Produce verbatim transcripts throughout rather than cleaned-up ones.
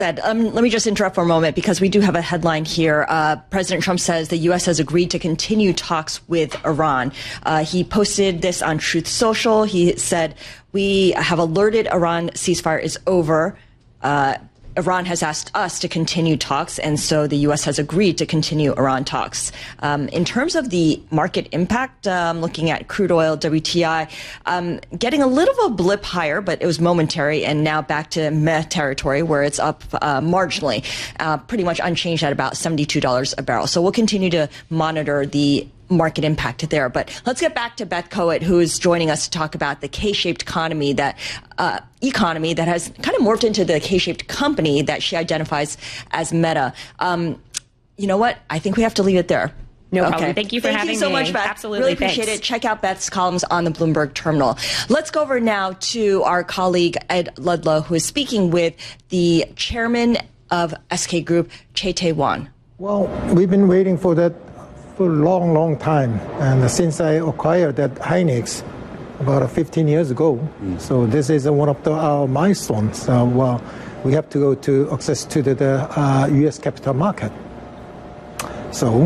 Um, let me just interrupt for a moment because we do have a headline here. Uh, President Trump says the U S has agreed to continue talks with Iran. Uh, he posted this on Truth Social. He said, we have alerted Iran ceasefire is over. Uh, Iran has asked us to continue talks, and so the U S has agreed to continue Iran talks. Um, in terms of the market impact, um, looking at crude oil, W T I, um, getting a little of a blip higher, but it was momentary, and now back to meh territory where it's up uh, marginally, uh, pretty much unchanged at about seventy-two dollars a barrel. So we'll continue to monitor the market impact there. But let's get back to Beth Koet, who is joining us to talk about the K-shaped economy that uh, economy that has kind of morphed into the K-shaped company that she identifies as Meta. Um, you know what? I think we have to leave it there. No problem. Okay. Thank you for Thank having me. Thank you so much, Beth. Absolutely. Really appreciate Thanks. it. Check out Beth's columns on the Bloomberg Terminal. Let's go over now to our colleague, Ed Ludlow, who is speaking with the chairman of S K Group, Chae Tae-won. Well, we've been waiting for that for a long, long time. And since I acquired that Hynix about fifteen years ago, mm. so this is one of the, our milestones. So uh, we have to go to access to the, the uh, U S capital market. So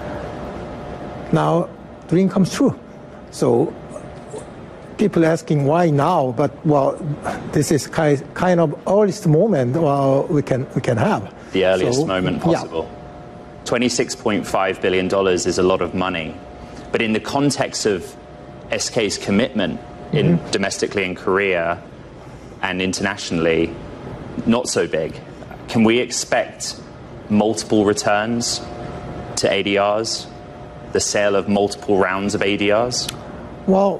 now dream comes true. So people asking why now, but well, this is kind kind of earliest moment well, we can we can have. The earliest so, moment possible. Yeah. twenty-six point five billion dollars is a lot of money. But in the context of S K's commitment in mm-hmm. domestically in Korea and internationally, not so big. Can we expect multiple returns to A D Rs? The sale of multiple rounds of A D Rs? Well,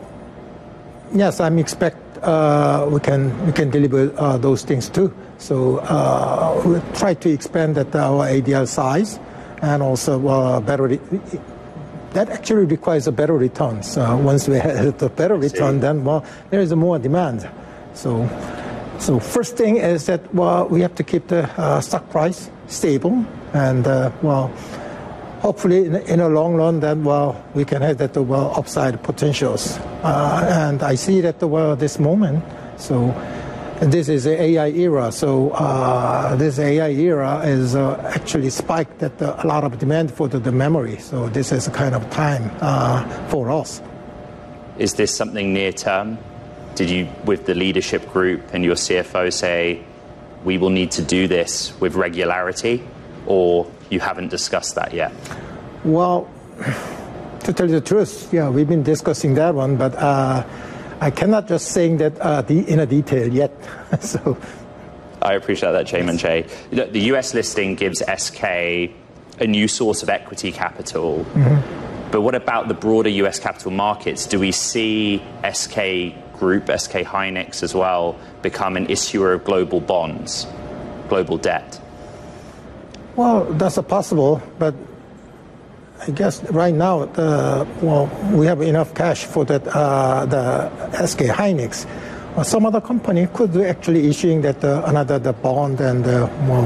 yes, I expect uh, we can we can deliver uh, those things too. So uh, we'll try to expand that our A D R size. And also uh, better, re that actually requires a better return. So once we have the better return, then well, there is more demand. So, so first thing is that well, we have to keep the uh, stock price stable, and uh, well, hopefully in, in a long run, then well, we can have that well upside potentials. Uh, and I see that well this moment. So. And this is the A I era, so uh, this A I era is uh, actually spiked at the, a lot of demand for the, the memory. So this is a kind of time uh, for us. Is this something near term? Did you, with the leadership group and your C F O, say we will need to do this with regularity, or you haven't discussed that yet? Well, to tell you the truth, yeah, we've been discussing that one, but. Uh, I cannot just saying that uh, the, in a detail yet. So, I appreciate that, Chairman Chae. The U S listing gives S K a new source of equity capital. Mm-hmm. But what about the broader U S capital markets? Do we see S K Group, S K Hynix as well, become an issuer of global bonds, global debt? Well, that's a possible, but I guess right now, the, well, we have enough cash for that, uh, the S K Hynix. Well, some other company could be actually issuing that uh, another the bond and uh, well,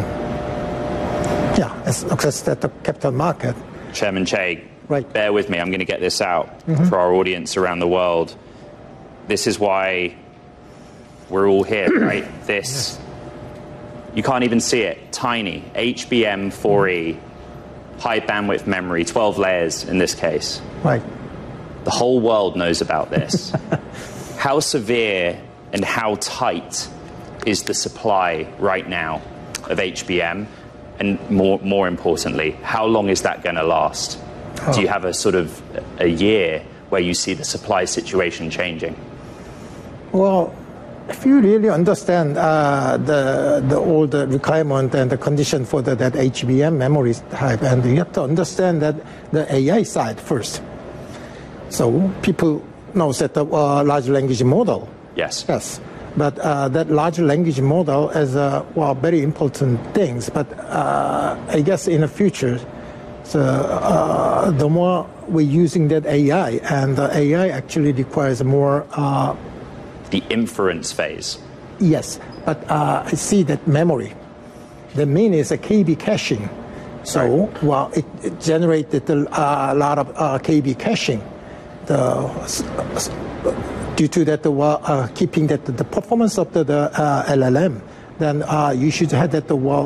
yeah, access that the capital market. Chairman Chae, right. Bear with me. I'm going to get this out mm-hmm. for our audience around the world. This is why we're all here, right? This, yes. You can't even see it. Tiny, H B M four E. Mm-hmm. High bandwidth memory, twelve layers in this case. Right. The whole world knows about this. How severe and how tight is the supply right now of H B M? And more, more importantly, how long is that going to last? Oh. Do you have a sort of a year where you see the supply situation changing? Well, if you really understand uh, the the all the requirement and the condition for the, that H B M memory type, and you have to understand that the A I side first. So people know that the uh, large language model. Yes. Yes. But uh, that large language model is a well very important things. But uh, I guess in the future, so uh, the more we're using that A I, and the A I actually requires more. Uh, The inference phase. Yes, but uh, I see that memory. The main is a K B caching. So, right. well, it, it generated a, a lot of uh, K B caching. The, uh, due to that, the, uh, keeping that the performance of the, the uh, L L M then uh, you should head that the wall